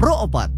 Pro Opat.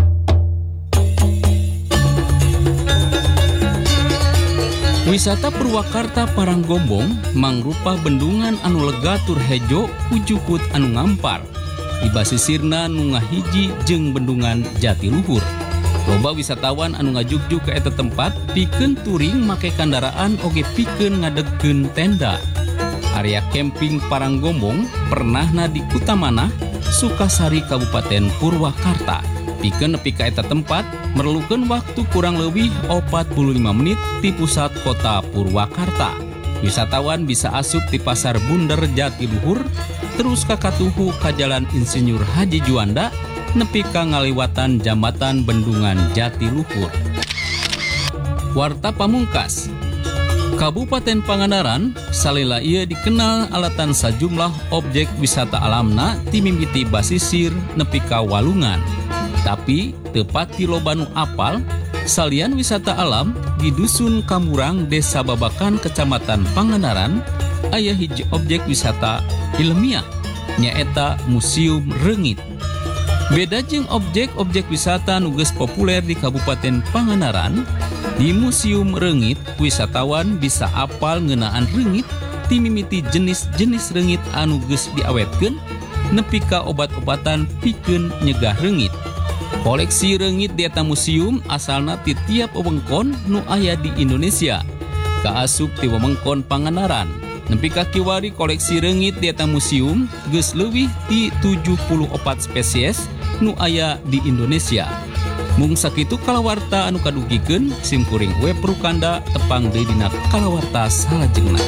Wisata Purwakarta Paranggombong mangrupa bendungan anu lega tur hejo ujukut anu ngampar. Di basisirna nu ngahiji jeung bendungan Jatiluhur. Loba wisatawan anu ngajugjuk ke eta tempat pikeun touring make kendaraan oge pikeun ngadegkeun tenda. Area camping Paranggombong pernahna di Kutamana, Sukasari, Kabupaten Purwakarta. Pikeun nepi ka eta tempat merlukeun waktu kurang leuwih 45 menit di pusat kota Purwakarta. Wisatawan bisa asup di Pasar Bunder Jatiluhur, terus ka katuhu ka Jalan Insinyur Haji Juanda nepi ka ngaliwatan Jambatan Bendungan Jatiluhur. Warta pamungkas. Kabupaten Pangandaran salila ieu dikenal alatan sajumlah objek wisata alamna ti mimiti basisir nepi ka walungan. Tapi tepat di loba nu apal, salian wisata alam di Dusun Kamurang, Desa Babakan, Kecamatan Pangandaran, aya hiji objek wisata ilmiah, nyaeta Museum Reungit. Beda jeung objek-objek wisata nu geus populer di Kabupaten Pangandaran, di Museum Reungit wisatawan bisa apal ngeunaan reungit ti mimiti jenis-jenis reungit anu geus diawetkeun nepi ka obat-obatan pikeun nyegah reungit. Koleksi reungit di eta museum asalna ti tiap wewengkon nu aya di Indonesia. Kaasup ti wewengkon Pangandaran. Nepi ka kiwari koleksi reungit di eta museum geus leuwih ti 74 spesies nu aya di Indonesia. Mung sakitu kalawarta anu kadugikeun simkuring we Prukanda tepang deui dina kalawarta salajengna.